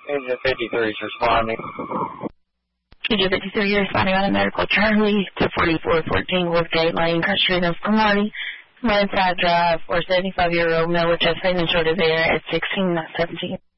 Agent 53 is responding. Agent 53, you're responding on a medical Charlie to 4414 Wolfgate Lane, Cross Street of Pomani, Lanside Drive, for 75-year-old male with chest pain and shortness of air at 16, not 17.